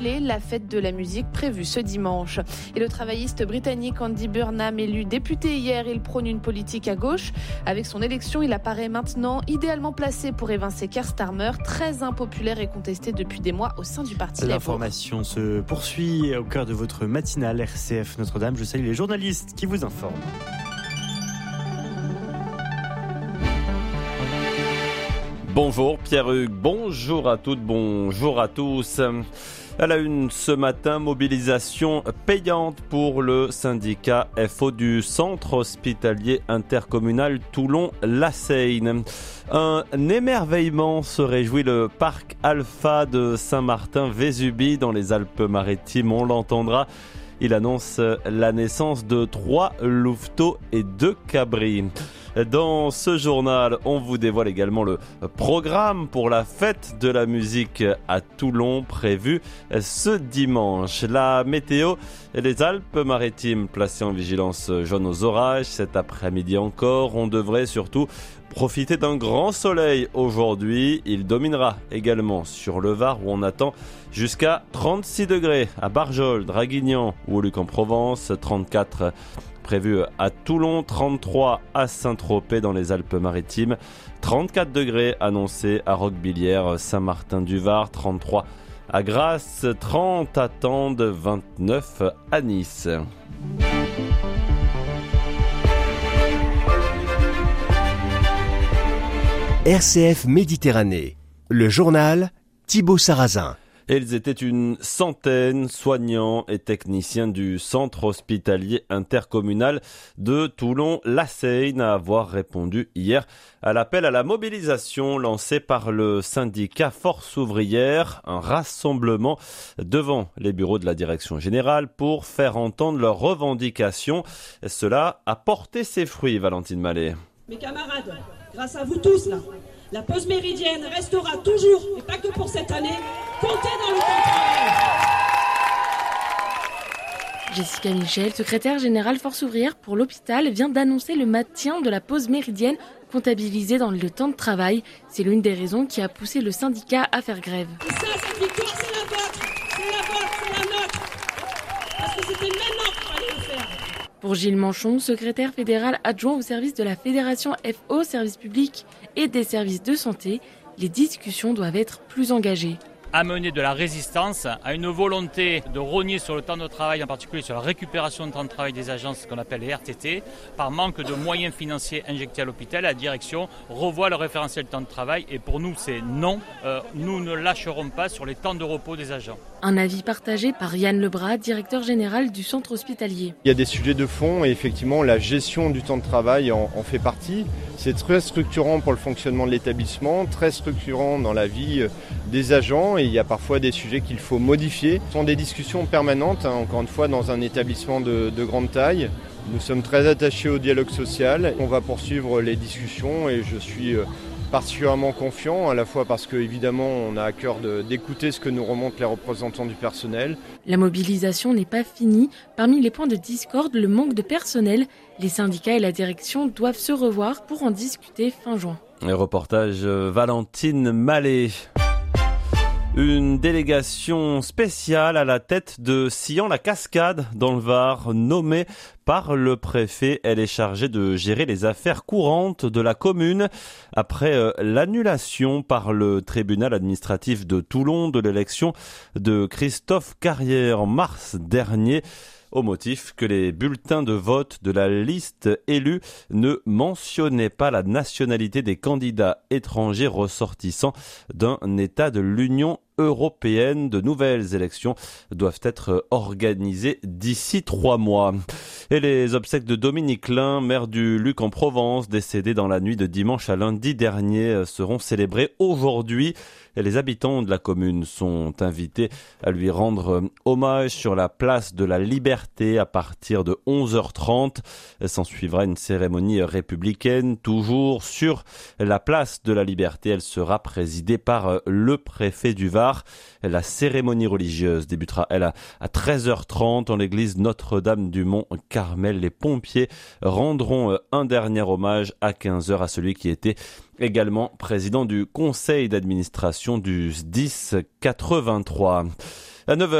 La fête de la musique prévue ce dimanche. Et le travailliste britannique Andy Burnham, élu député hier, il prône une politique à gauche. Avec son élection, il apparaît maintenant idéalement placé pour évincer Keir Starmer, très impopulaire et contesté depuis des mois au sein du parti Labour. L'information se poursuit au cœur de votre matinale RCF Notre-Dame. Je salue les journalistes qui vous informent. Bonjour Pierre-Hugues, bonjour à toutes, bonjour à tous. À la une ce matin, mobilisation payante pour le syndicat FO du centre hospitalier intercommunal Toulon-La Seyne. Un émerveillement se réjouit le parc Alpha de Saint-Martin-Vésubie dans les Alpes-Maritimes, on l'entendra. Il annonce la naissance de 3 louveteaux et 2 cabris. Dans ce journal, on vous dévoile également le programme pour la fête de la musique à Toulon prévu ce dimanche. La météo, les Alpes-Maritimes placées en vigilance jaune aux orages cet après-midi encore. On devrait surtout profiter d'un grand soleil aujourd'hui. Il dominera également sur le Var où on attend jusqu'à 36 degrés à Barjol, Draguignan ou au Luc-en-Provence, 34 prévu à Toulon, 33 à Saint-Tropez dans les Alpes-Maritimes, 34 degrés annoncés à Roquebillière, Saint-Martin-du-Var, 33 à Grasse, 30 à Tende, 29 à Nice. RCF Méditerranée, le journal Thibaut Sarrazin. Ils étaient une centaine, soignants et techniciens du centre hospitalier intercommunal de Toulon-La Seyne, à avoir répondu hier à l'appel à la mobilisation lancé par le syndicat Force ouvrière, un rassemblement devant les bureaux de la direction générale pour faire entendre leurs revendications. Cela a porté ses fruits, Valentine Mallet. Mes camarades, grâce à vous tous là, la pause méridienne restera toujours, et pas que pour cette année, comptée dans le temps de travail. Jessica Michel, secrétaire générale Force ouvrière pour l'hôpital, vient d'annoncer le maintien de la pause méridienne comptabilisée dans le temps de travail. C'est l'une des raisons qui a poussé le syndicat à faire grève. Et ça, cette victoire, c'est la vôtre, c'est la nôtre. Parce que c'était maintenant qu'il fallait le faire. Pour Gilles Manchon, secrétaire fédéral adjoint au service de la Fédération FO, service public et des services de santé, les discussions doivent être plus engagées. Amener de la résistance à une volonté de rogner sur le temps de travail, en particulier sur la récupération de temps de travail des agents, ce qu'on appelle les RTT. Par manque de moyens financiers injectés à l'hôpital, la direction revoit le référentiel temps de travail et pour nous c'est non. Nous ne lâcherons pas sur les temps de repos des agents. Un avis partagé par Yann Lebras, directeur général du centre hospitalier. Il y a des sujets de fond et effectivement la gestion du temps de travail en fait partie. C'est très structurant pour le fonctionnement de l'établissement, très structurant dans la vie des agents et il y a parfois des sujets qu'il faut modifier. Ce sont des discussions permanentes, encore une fois dans un établissement de grande taille. Nous sommes très attachés au dialogue social. On va poursuivre les discussions et je suis particulièrement confiant, à la fois parce qu'évidemment on a à cœur d'écouter ce que nous remontent les représentants du personnel. La mobilisation n'est pas finie. Parmi les points de discorde, le manque de personnel. Les syndicats et la direction doivent se revoir pour en discuter fin juin. Le reportage Valentine Mallet. Une délégation spéciale à la tête de Sillan-la-Cascade dans le Var, nommée par le préfet. Elle est chargée de gérer les affaires courantes de la commune après l'annulation par le tribunal administratif de Toulon de l'élection de Christophe Carrière en mars dernier, au motif que les bulletins de vote de la liste élue ne mentionnaient pas la nationalité des candidats étrangers ressortissants d'un État de l'Union européenne. De nouvelles élections doivent être organisées d'ici 3 mois. Et les obsèques de Dominique Lin, maire du Luc-en-Provence, décédé dans la nuit de dimanche à lundi dernier, seront célébrées aujourd'hui. Et les habitants de la commune sont invités à lui rendre hommage sur la place de la Liberté à partir de 11h30. S'en suivra une cérémonie républicaine, toujours sur la place de la Liberté. Elle sera présidée par le préfet du Var. La cérémonie religieuse débutera, elle, à 13h30 en l'église Notre-Dame-du-Mont-Carmel. Les pompiers rendront un dernier hommage à 15h à celui qui était également président du conseil d'administration du SDIS 83. À 9h.